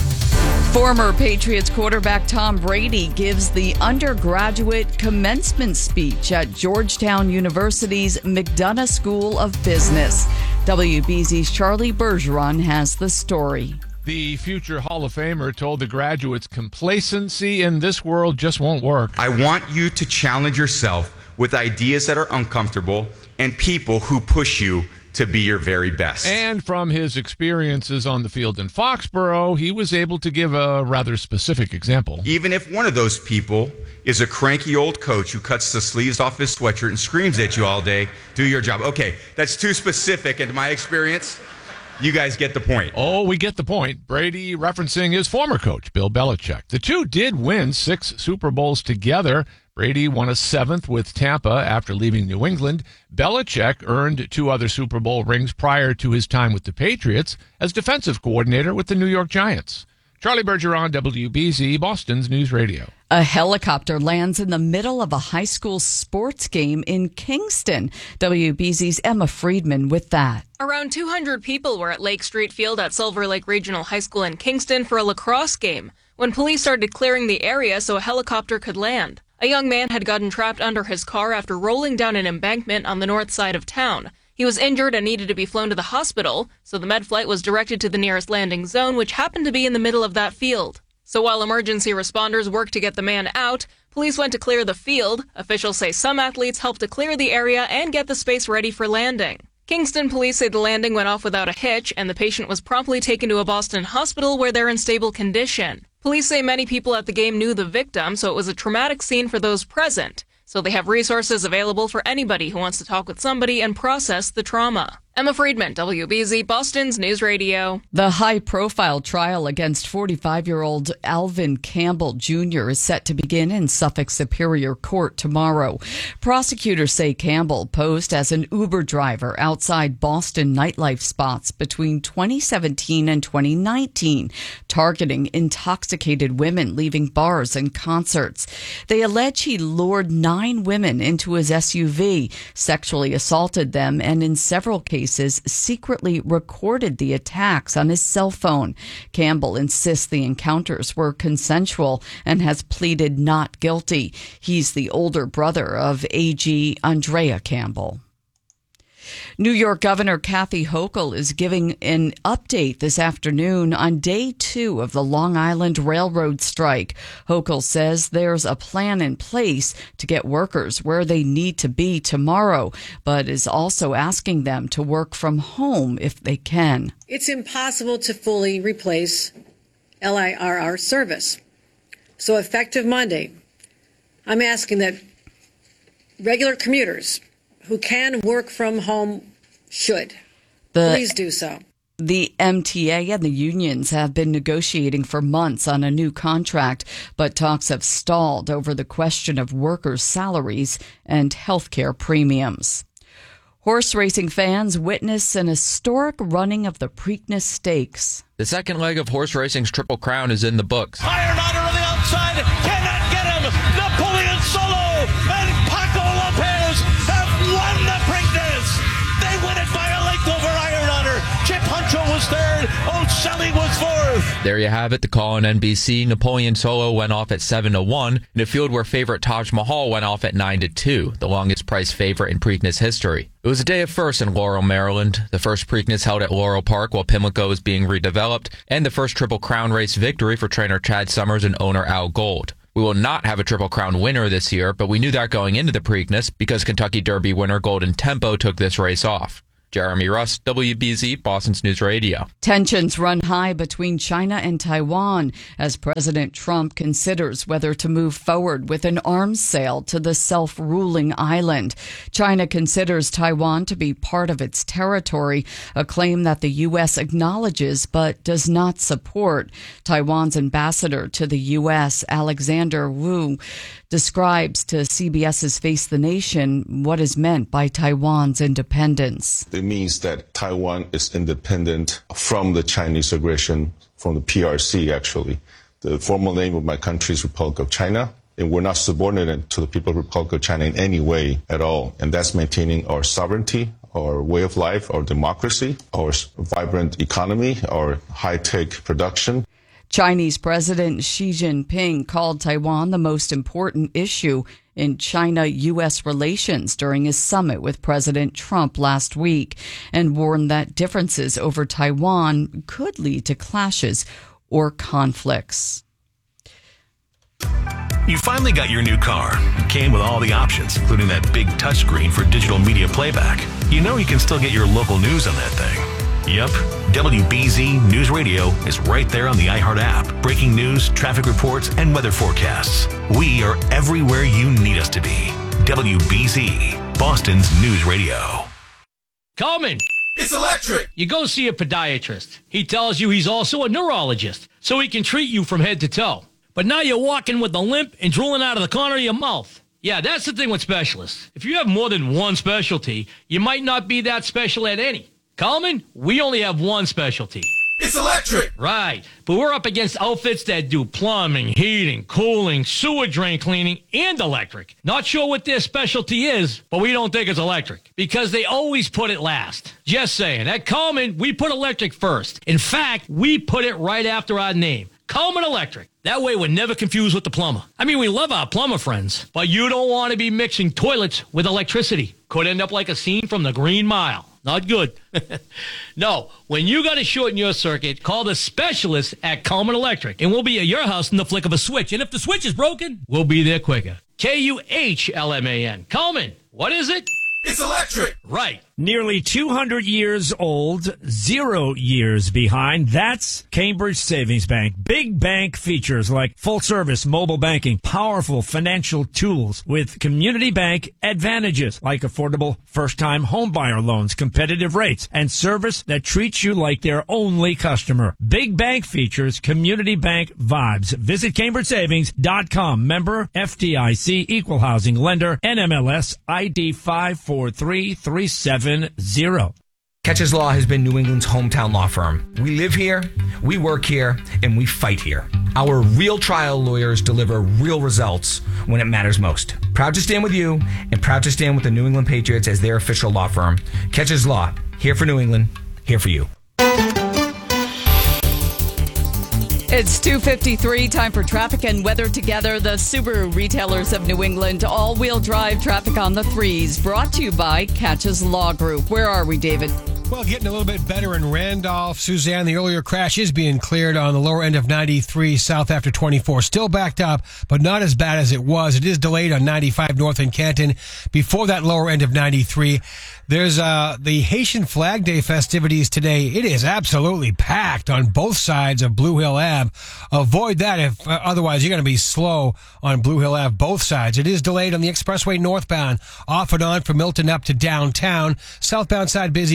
Former Patriots quarterback Tom Brady gives the undergraduate commencement speech at Georgetown University's McDonough School of Business. W B Z's Charlie Bergeron has the story. The future Hall of Famer told the graduates complacency in this world just won't work. I want you to challenge yourself with ideas that are uncomfortable and people who push you to be your very best. And from his experiences on the field in Foxborough, he was able to give a rather specific example. Even if one of those people is a cranky old coach who cuts the sleeves off his sweatshirt and screams at you all day, do your job. Okay, that's too specific into my experience. You guys get the point. Oh, we get the point. Brady referencing his former coach, Bill Belichick. The two did win six Super Bowls together. Brady won a seventh with Tampa after leaving New England. Belichick earned two other Super Bowl rings prior to his time with the Patriots as defensive coordinator with the New York Giants. Charlie Bergeron, W B Z, Boston's News Radio. A helicopter lands in the middle of a high school sports game in Kingston. W B Z's Emma Friedman with that. Around two hundred people were at Lake Street Field at Silver Lake Regional High School in Kingston for a lacrosse game when police started clearing the area so a helicopter could land. A young man had gotten trapped under his car after rolling down an embankment on the north side of town. He was injured and needed to be flown to the hospital, so the med flight was directed to the nearest landing zone, which happened to be in the middle of that field. So while emergency responders worked to get the man out, police went to clear the field. Officials say some athletes helped to clear the area and get the space ready for landing. Kingston police say the landing went off without a hitch, and the patient was promptly taken to a Boston hospital where they're in stable condition. Police say many people at the game knew the victim, so it was a traumatic scene for those present. So they have resources available for anybody who wants to talk with somebody and process the trauma. Emma Friedman, W B Z, Boston's News Radio. The high-profile trial against forty-five-year-old Alvin Campbell Junior is set to begin in Suffolk Superior Court tomorrow. Prosecutors say Campbell posed as an Uber driver outside Boston nightlife spots between twenty seventeen and twenty nineteen, targeting intoxicated women leaving bars and concerts. They allege he lured nine women into his S U V, sexually assaulted them, and in several cases secretly recorded the attacks on his cell phone. Campbell insists the encounters were consensual and has pleaded not guilty. He's the older brother of A G Andrea Campbell. New York Governor Kathy Hochul is giving an update this afternoon on day two of the Long Island Railroad strike. Hochul says there's a plan in place to get workers where they need to be tomorrow, but is also asking them to work from home if they can. It's impossible to fully replace L I R R service. So effective Monday, I'm asking that regular commuters who can work from home should. The, Please do so. The M T A and the unions have been negotiating for months on a new contract, but talks have stalled over the question of workers' salaries and health care premiums. Horse racing fans witness an historic running of the Preakness Stakes. The second leg of horse racing's Triple Crown is in the books. Iron Honor on the outside, cannot get him. Napoleon Solo and Paco Lopez have won the Preakness. They win it by a length over Iron Honor. Chip Huncho was third. O'Shelley was fourth. There you have it. The call on N B C. Napoleon Solo went off at seven to one in a field where favorite Taj Mahal went off at nine to two, the longest priced favorite in Preakness history. It was a day of firsts in Laurel, Maryland. The first Preakness held at Laurel Park while Pimlico is being redeveloped, and the first Triple Crown race victory for trainer Chad Summers and owner Al Gold. We will not have a Triple Crown winner this year, but we knew that going into the Preakness because Kentucky Derby winner Golden Tempo took this race off. Jeremy Russ, W B Z, Boston's News Radio. Tensions run high between China and Taiwan as President Trump considers whether to move forward with an arms sale to the self-ruling island. China considers Taiwan to be part of its territory, a claim that the U S acknowledges but does not support. Taiwan's ambassador to the U S, Alexander Wu, describes to CBS's Face the Nation what is meant by Taiwan's independence. It means that Taiwan is independent from the Chinese aggression, from the P R C, actually. The formal name of my country is Republic of China, and we're not subordinate to the People of the Republic of China in any way at all. And that's maintaining our sovereignty, our way of life, our democracy, our vibrant economy, our high-tech production. Chinese President Xi Jinping called Taiwan the most important issue in China-U S relations during his summit with President Trump last week and warned that differences over Taiwan could lead to clashes or conflicts. You finally got your new car. It came with all the options, including that big touchscreen for digital media playback. You know you can still get your local news on that thing. Yep, W B Z News Radio is right there on the iHeart app. Breaking news, traffic reports, and weather forecasts. We are everywhere you need us to be. W B Z, Boston's News Radio. Coleman. It's electric. You go see a podiatrist. He tells you he's also a neurologist, so he can treat you from head to toe. But now you're walking with a limp and drooling out of the corner of your mouth. Yeah, that's the thing with specialists. If you have more than one specialty, you might not be that special at any. Coleman, we only have one specialty. It's electric. Right, but we're up against outfits that do plumbing, heating, cooling, sewer drain cleaning, and electric. Not sure what their specialty is, but we don't think it's electric because they always put it last. Just saying, at Coleman, we put electric first. In fact, we put it right after our name. Coleman Electric. That way we're never confused with the plumber. I mean, we love our plumber friends, but you don't want to be mixing toilets with electricity. Could end up like a scene from the Green Mile. Not good. No, when you got to shorten your circuit, call the specialist at Coleman Electric, and we'll be at your house in the flick of a switch. And if the switch is broken, we'll be there quicker. K U H L M A N. Coleman, what is it? It's electric. Right. Nearly two hundred years old, zero years behind. That's Cambridge Savings Bank. Big bank features like full service mobile banking, powerful financial tools with community bank advantages like affordable first time homebuyer loans, competitive rates, and service that treats you like their only customer. Big bank features, community bank vibes. Visit Cambridge Savings dot com. Member F D I C, equal housing lender, N M L S I D five four three three seven zero. Catches Law has been New England's hometown law firm. We live here, we work here, and we fight here. Our real trial lawyers deliver real results when it matters most. Proud to stand with you and proud to stand with the New England Patriots as their official law firm. Catches Law, here for New England, here for you. It's two fifty-three, time for traffic and weather together. The Subaru retailers of New England, all-wheel drive traffic on the threes, brought to you by Catches Law Group. Where are we, David? Well, getting a little bit better in Randolph. Suzanne, the earlier crash is being cleared on the lower end of ninety-three south after twenty-four. Still backed up, but not as bad as it was. It is delayed on ninety-five north in Canton before that lower end of ninety-three. There's uh, the Haitian Flag Day festivities today. It is absolutely packed on both sides of Blue Hill Avenue. Avoid that if uh, otherwise you're going to be slow on Blue Hill Avenue, both sides. It is delayed on the expressway northbound, off and on from Milton up to downtown. Southbound side busy by seven.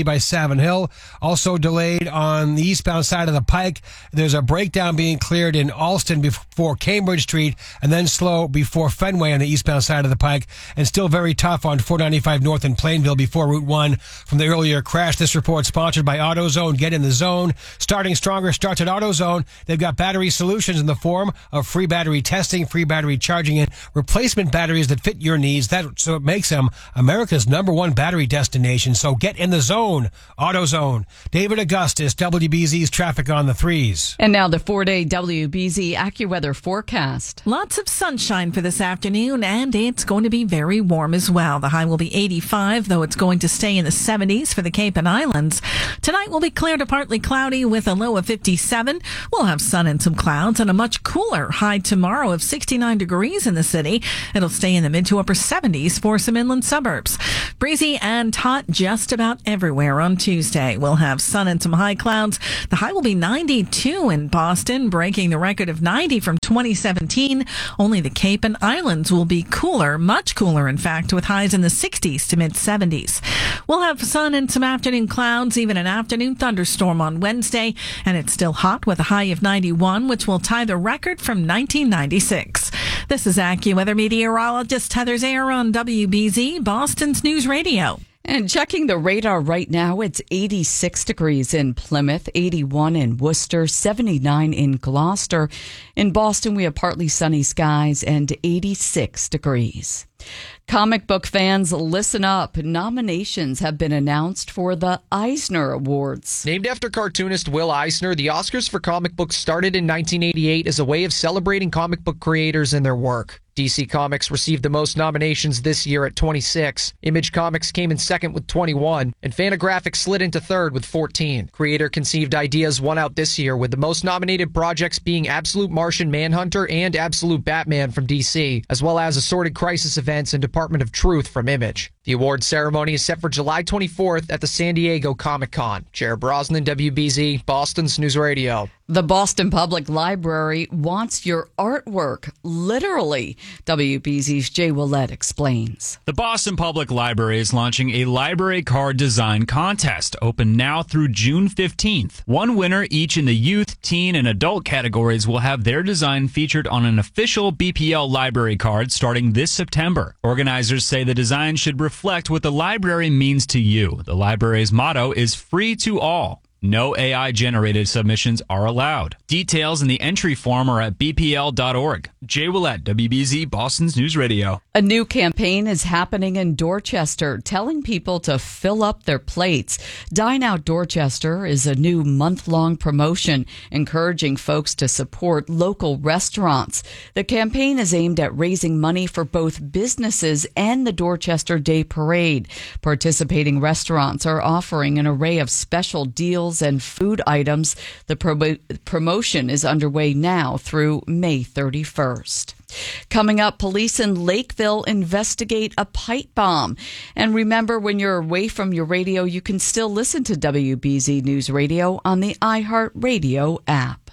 Savin Hill. Also delayed on the eastbound side of the Pike. There's a breakdown being cleared in Alston before Cambridge Street, and then slow before Fenway on the eastbound side of the Pike, and still very tough on four ninety-five North in Plainville before Route one from the earlier crash. This report sponsored by AutoZone. Get in the zone. Starting stronger starts at AutoZone. They've got battery solutions in the form of free battery testing, free battery charging, and replacement batteries that fit your needs. That's what makes them America's number one battery destination. So get in the zone. AutoZone. David Augustus, W B Z's traffic on the threes. And now the four-day W B Z AccuWeather forecast. Lots of sunshine for this afternoon, and it's going to be very warm as well. The high will be eighty-five, though it's going to stay in the seventies for the Cape and Islands. Tonight will be clear to partly cloudy with a low of fifty-seven. We'll have sun and some clouds, and a much cooler high tomorrow of sixty-nine degrees in the city. It'll stay in the mid to upper seventies for some inland suburbs. Breezy and hot just about everywhere on Tuesday. We'll have sun and some high clouds. The high will be ninety-two in Boston, breaking the record of ninety from twenty seventeen. Only the Cape and Islands will be cooler, much cooler, in fact, with highs in the sixties to mid seventies. We'll have sun and some afternoon clouds, even an afternoon thunderstorm on Wednesday, and it's still hot with a high of ninety-one, which will tie the record from nineteen ninety-six. This is AccuWeather meteorologist Heather Zayer on W B Z, Boston's News Radio. And checking the radar right now, it's eighty-six degrees in Plymouth, eighty-one in Worcester, seventy-nine in Gloucester. In Boston, we have partly sunny skies and eighty-six degrees. Comic book fans, listen up. Nominations have been announced for the Eisner Awards. Named after cartoonist Will Eisner, the Oscars for comic books started in nineteen eighty-eight as a way of celebrating comic book creators and their work. D C Comics received the most nominations this year at twenty-six. Image Comics came in second with twenty-one, and Fantagraphics slid into third with fourteen. Creator-conceived ideas won out this year, with the most nominated projects being Absolute Martian Manhunter and Absolute Batman from D C, as well as Assorted Crisis Events and Department of Truth from Image. The award ceremony is set for July twenty-fourth at the San Diego Comic-Con. Jared Brosnan, W B Z, Boston's News Radio. The Boston Public Library wants your artwork, literally. W B Z's Jay Willett explains. The Boston Public Library is launching a library card design contest, open now through June fifteenth. One winner each in the youth, teen, and adult categories will have their design featured on an official B P L library card starting this September. Organizers say the design should reflect what the library means to you. The library's motto is free to all. No A I-generated submissions are allowed. Details in the entry form are at b p l dot org. Jay Willett, W B Z, Boston's News Radio. A new campaign is happening in Dorchester, telling people to fill up their plates. Dine Out Dorchester is a new month-long promotion encouraging folks to support local restaurants. The campaign is aimed at raising money for both businesses and the Dorchester Day Parade. Participating restaurants are offering an array of special deals and food items. The pro- promotion is underway now through May thirty-first. Coming up, police in Lakeville investigate a pipe bomb. And remember, when you're away from your radio, you can still listen to W B Z News Radio on the iHeartRadio app.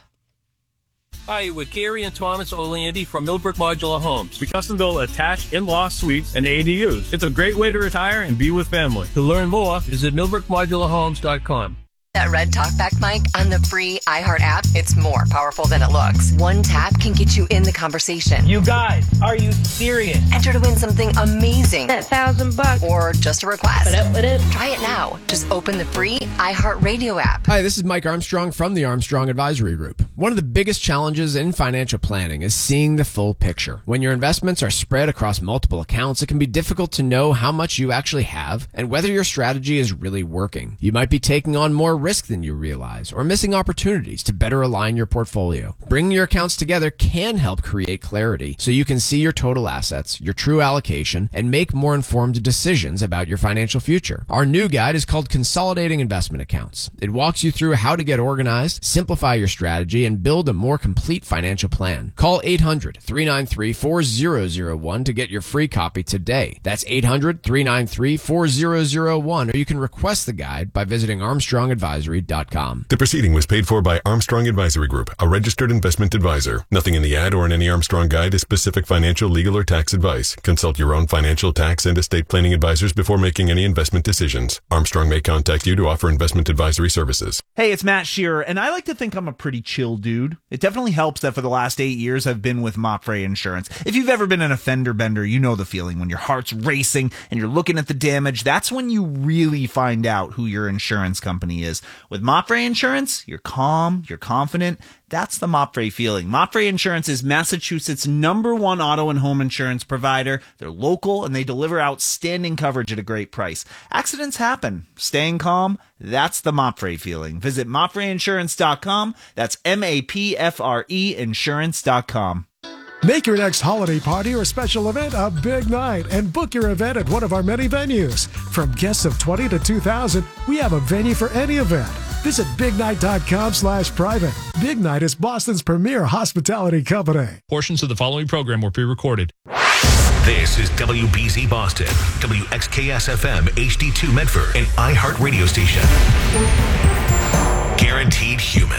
Hi, we're Gary and Thomas Orlandi from Millbrook Modular Homes. We custom build attached in-law suites and A D Us. It's a great way to retire and be with family. To learn more, visit millbrook modular homes dot com. That red talkback mic on the free iHeart app, it's more powerful than it looks. One tap can get you in the conversation. You guys, are you serious? Enter to win something amazing. That thousand bucks. Or just a request. What up, what up? Try it now. Just open the free iHeartRadio app. Hi, this is Mike Armstrong from the Armstrong Advisory Group. One of the biggest challenges in financial planning is seeing the full picture. When your investments are spread across multiple accounts, it can be difficult to know how much you actually have and whether your strategy is really working. You might be taking on more risk than you realize, or missing opportunities to better align your portfolio. Bringing your accounts together can help create clarity so you can see your total assets, your true allocation, and make more informed decisions about your financial future. Our new guide is called Consolidating Investment Accounts. It walks you through how to get organized, simplify your strategy, and build a more complete financial plan. Call eight hundred, three nine three, four zero zero one to get your free copy today. That's eight hundred, three nine three, four zero zero one, or you can request the guide by visiting Armstrong Advisory. advisory dot com. The proceeding was paid for by Armstrong Advisory Group, a registered investment advisor. Nothing in the ad or in any Armstrong guide is specific financial, legal, or tax advice. Consult your own financial, tax, and estate planning advisors before making any investment decisions. Armstrong may contact you to offer investment advisory services. Hey, it's Matt Shearer, and I like to think I'm a pretty chill dude. It definitely helps that for the last eight years I've been with Mopfre Insurance. If you've ever been in a fender bender, you know the feeling when your heart's racing and you're looking at the damage. That's when you really find out who your insurance company is. With Mopfre Insurance, you're calm, you're confident. That's the Mopfre feeling. Mopfre Insurance is Massachusetts' number one auto and home insurance provider. They're local and they deliver outstanding coverage at a great price. Accidents happen. Staying calm, that's the Mopfre feeling. Visit mopfre insurance dot com. That's M A P F R E insurance dot com. Make your next holiday party or special event a big night and book your event at one of our many venues. From guests of twenty to two thousand, we have a venue for any event. Visit big night dot com slash private. Big Night is Boston's premier hospitality company. Portions of the following program were pre-recorded. This is W B Z Boston, W X K S F M H D two Medford, an iHeart radio station. Guaranteed human.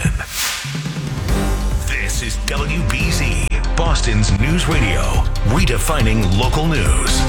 This is W B Z, Boston's news radio, redefining local news.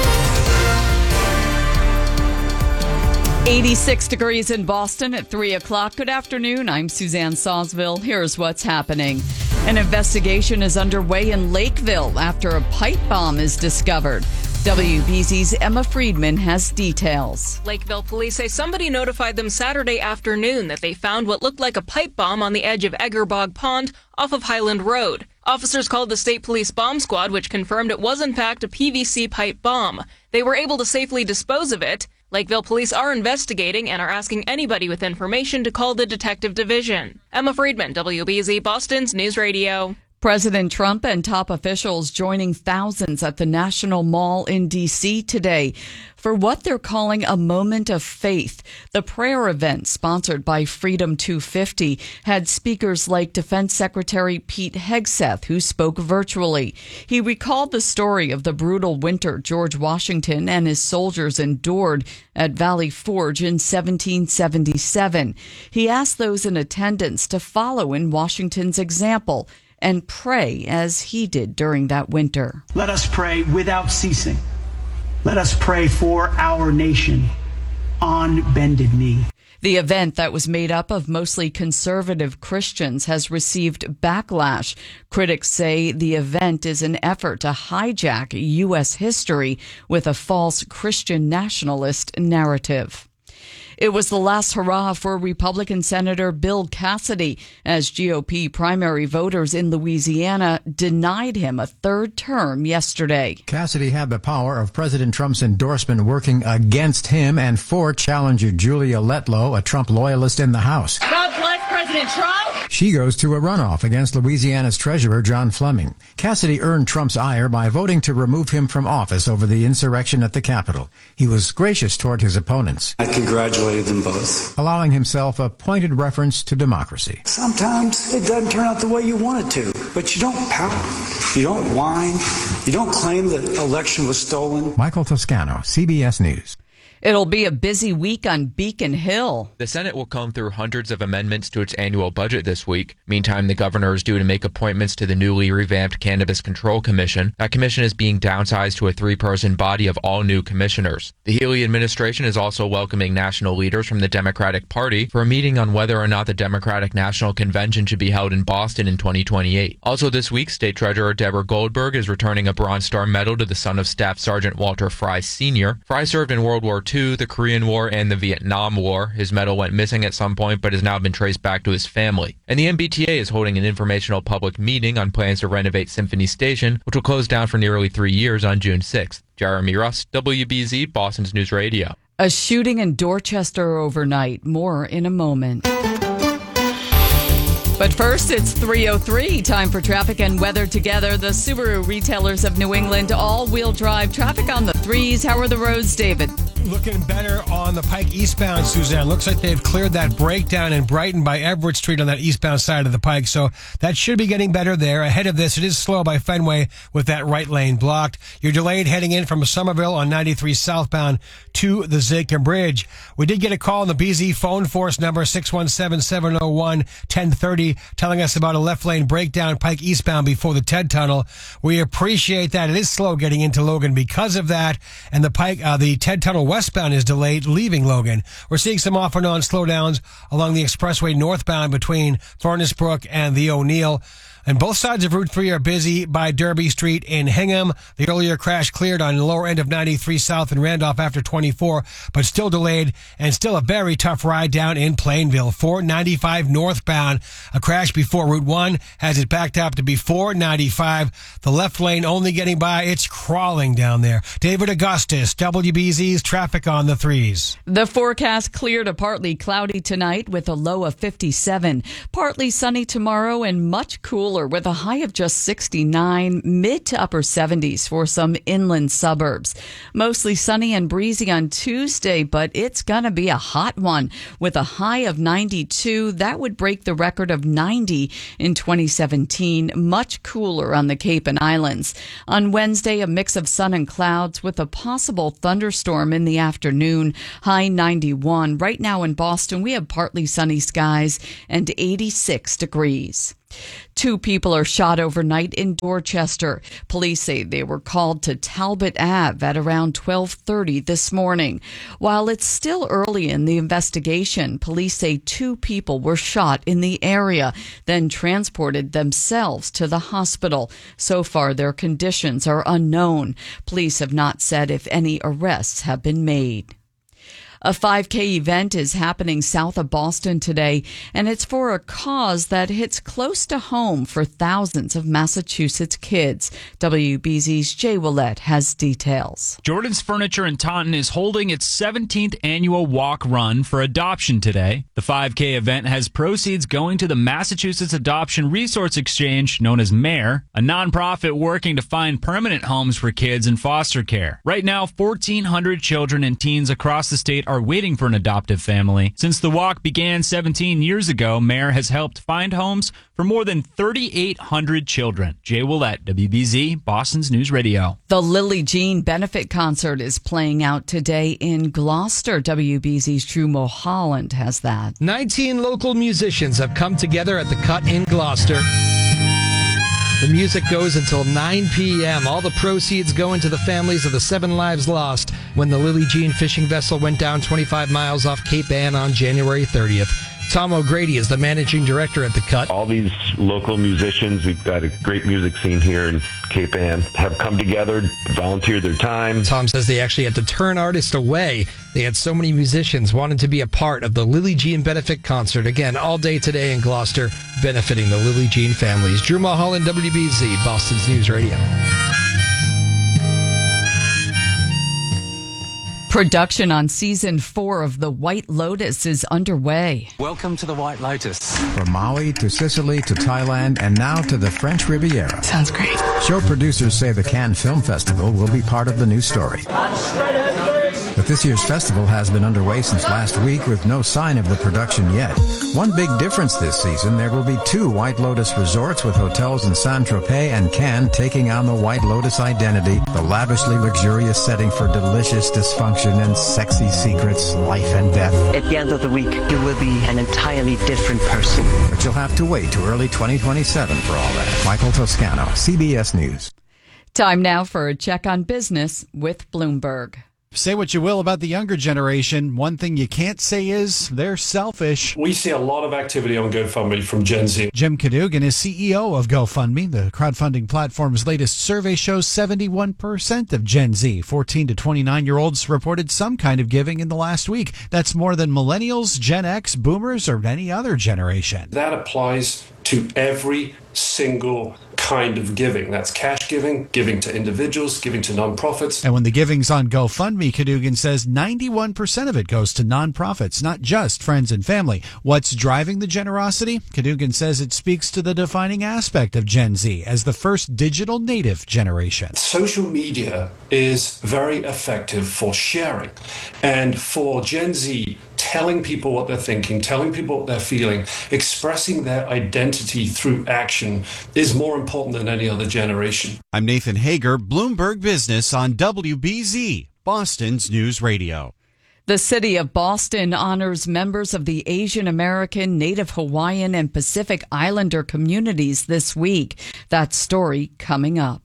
eighty-six degrees in Boston at three o'clock. Good afternoon. I'm Suzanne Sawsville. Here's what's happening. An investigation is underway in Lakeville after a pipe bomb is discovered. W B Z's Emma Friedman has details. Lakeville police say somebody notified them Saturday afternoon that they found what looked like a pipe bomb on the edge of Eggerbog Pond off of Highland Road. Officers called the State Police Bomb Squad, which confirmed it was in fact a P V C pipe bomb. They were able to safely dispose of it. Lakeville police are investigating and are asking anybody with information to call the detective division. Emma Friedman, W B Z Boston's News Radio. President Trump and top officials joining thousands at the National Mall in D C today for what they're calling a moment of faith. The prayer event, sponsored by Freedom two fifty, had speakers like Defense Secretary Pete Hegseth, who spoke virtually. He recalled the story of the brutal winter George Washington and his soldiers endured at Valley Forge in seventeen seventy-seven. He asked those in attendance to follow in Washington's example and pray as he did during that winter. Let us pray without ceasing. Let us pray for our nation on bended knee. The event that was made up of mostly conservative Christians has received backlash. Critics say the event is an effort to hijack U S history with a false Christian nationalist narrative. It was the last hurrah for Republican Senator Bill Cassidy as G O P primary voters in Louisiana denied him a third term yesterday. Cassidy had the power of President Trump's endorsement working against him and for challenger Julia Letlow, a Trump loyalist in the House. God bless President Trump. She goes to a runoff against Louisiana's treasurer, John Fleming. Cassidy earned Trump's ire by voting to remove him from office over the insurrection at the Capitol. He was gracious toward his opponents. I congratulated them both, allowing himself a pointed reference to democracy. Sometimes it doesn't turn out the way you want it to, but you don't pout, you don't whine, you don't claim that the election was stolen. Michael Toscano, C B S News. It'll be a busy week on Beacon Hill. The Senate will comb through hundreds of amendments to its annual budget this week. Meantime, the governor is due to make appointments to the newly revamped Cannabis Control Commission. That commission is being downsized to a three-person body of all new commissioners. The Healy administration is also welcoming national leaders from the Democratic Party for a meeting on whether or not the Democratic National Convention should be held in Boston in twenty twenty-eight. Also this week, State Treasurer Deborah Goldberg is returning a Bronze Star Medal to the son of Staff Sergeant Walter Fry Senior Fry served in World War Two, the Korean War, and the Vietnam War. His medal went missing at some point, but has now been traced back to his family. And the M B T A is holding an informational public meeting on plans to renovate Symphony Station, which will close down for nearly three years on June sixth. Jeremy Russ, W B Z, Boston's News Radio. A shooting in Dorchester overnight. More in a moment. But first, it's three oh three. Time for traffic and weather together. The Subaru retailers of New England all-wheel drive traffic on the threes. How are the roads, David? Looking better on the Pike eastbound, Suzanne. Looks like they've cleared that breakdown in Brighton by Everett Street on that eastbound side of the Pike. So that should be getting better there. Ahead of this, it is slow by Fenway with that right lane blocked. You're delayed heading in from Somerville on ninety-three southbound to the Zakin Bridge. We did get a call on the B Z phone force number six one seven, seven oh one, one oh three oh telling us about a left lane breakdown Pike eastbound before the Ted Tunnel. We appreciate that. It is slow getting into Logan because of that. And the Pike, uh, the Ted Tunnel westbound is delayed leaving Logan. We're seeing some off and on slowdowns along the expressway northbound between Furnace Brook and the O'Neill. And both sides of Route three are busy by Derby Street in Hingham. The earlier crash cleared on the lower end of ninety-three South and Randolph after twenty-four, but still delayed and still a very tough ride down in Plainville. four ninety-five northbound. A crash before Route one has it backed up to be four ninety-five. The left lane only getting by. It's crawling down there. David Augustus, W B Z's traffic on the threes. The forecast clear to partly cloudy tonight with a low of fifty-seven. Partly sunny tomorrow and much cooler with a high of just sixty-nine, mid to upper seventies for some inland suburbs. Mostly sunny and breezy on Tuesday, but it's going to be a hot one with a high of ninety-two. That would break the record of ninety in twenty seventeen. Much cooler on the Cape and Islands. On Wednesday, a mix of sun and clouds with a possible thunderstorm in the afternoon. High ninety-one. Right now in Boston, we have partly sunny skies and eighty-six degrees. Two people are shot overnight in Dorchester. Police say they were called to Talbot Avenue at around twelve thirty this morning. While it's still early in the investigation, police say two people were shot in the area, then transported themselves to the hospital. So far, their conditions are unknown. Police have not said if any arrests have been made. A five K event is happening south of Boston today, and it's for a cause that hits close to home for thousands of Massachusetts kids. W B Z's Jay Willett has details. Jordan's Furniture in Taunton is holding its seventeenth annual walk run for adoption today. The five K event has proceeds going to the Massachusetts Adoption Resource Exchange, known as MARE, a nonprofit working to find permanent homes for kids in foster care. Right now, fourteen hundred children and teens across the state are waiting for an adoptive family. Since the walk began seventeen years ago, MARE has helped find homes for more than thirty-eight hundred children. Jay Willett, W B Z, Boston's News Radio. The Lily Jean benefit concert is playing out today in Gloucester. W B Z's Drew Mulholland has that. nineteen local musicians have come together at the Cut in Gloucester. The music goes until nine p.m. All the proceeds go into the families of the seven lives lost when the Lily Jean fishing vessel went down twenty-five miles off Cape Ann on January thirtieth. Tom O'Grady is the managing director at the Cut. All these local musicians, we've got a great music scene here in Cape Ann, have come together, volunteered their time. Tom says they actually had to turn artists away. They had so many musicians wanting to be a part of the Lily Jean benefit concert. Again, all day today in Gloucester, benefiting the Lily Jean families. Drew Mulholland, W B Z, Boston's News Radio. Production on season four of The White Lotus is underway. Welcome to The White Lotus. From Maui to Sicily to Thailand and now to the French Riviera. Sounds great. Show producers say the Cannes Film Festival will be part of the new story. But this year's festival has been underway since last week with no sign of the production yet. One big difference this season, there will be two White Lotus resorts with hotels in Saint-Tropez and Cannes taking on the White Lotus identity, the lavishly luxurious setting for delicious dysfunction and sexy secrets, life and death. At the end of the week, you will be an entirely different person. But you'll have to wait to early twenty twenty-seven for all that. Michael Toscano, C B S News. Time now for a check on business with Bloomberg. Say what you will about the younger generation. One thing you can't say is they're selfish. We see a lot of activity on GoFundMe from Gen Z. Jim Cadogan is C E O of GoFundMe. The crowdfunding platform's latest survey shows seventy-one percent of Gen Z, fourteen to twenty-nine-year-olds, reported some kind of giving in the last week. That's more than millennials, Gen X, boomers, or any other generation. That applies to every single kind of giving. That's cash giving, giving to individuals, giving to nonprofits. And when the giving's on GoFundMe, Cadogan says ninety-one percent of it goes to nonprofits, not just friends and family. What's driving the generosity? Cadogan says it speaks to the defining aspect of Gen Z as the first digital native generation. Social media is very effective for sharing. And for Gen Z, telling people what they're thinking, telling people what they're feeling, expressing their identity through action is more important than any other generation. I'm Nathan Hager, Bloomberg Business on W B Z, Boston's News Radio. The city of Boston honors members of the Asian American, Native Hawaiian, and Pacific Islander communities this week. That story coming up.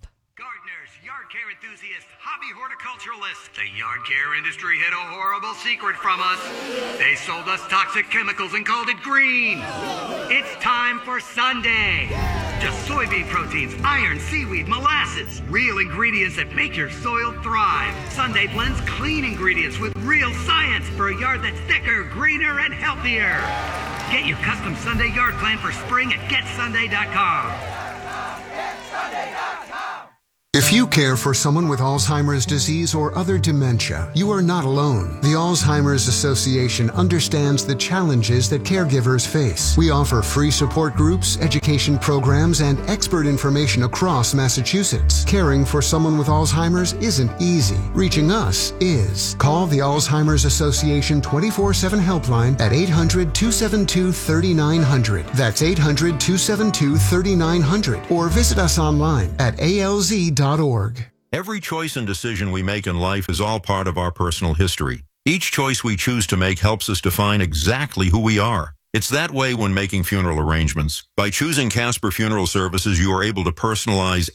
The yard care industry hid a horrible secret from us. They sold us toxic chemicals and called it green. It's time for Sunday. Just soybean proteins, iron, seaweed, molasses. Real ingredients that make your soil thrive. Sunday blends clean ingredients with real science for a yard that's thicker, greener, and healthier. Get your custom Sunday yard plan for spring at get sunday dot com. get sunday dot com. If you care for someone with Alzheimer's disease or other dementia, you are not alone. The Alzheimer's Association understands the challenges that caregivers face. We offer free support groups, education programs, and expert information across Massachusetts. Caring for someone with Alzheimer's isn't easy. Reaching us is. Call the Alzheimer's Association twenty-four seven helpline at eight hundred, two seven two, three nine zero zero. That's eight hundred, two seven two, three nine zero zero. Or visit us online at A L Z dot org. Every choice and decision we make in life is all part of our personal history. Each choice we choose to make helps us define exactly who we are. It's that way when making funeral arrangements. By choosing Casper Funeral Services, you are able to personalize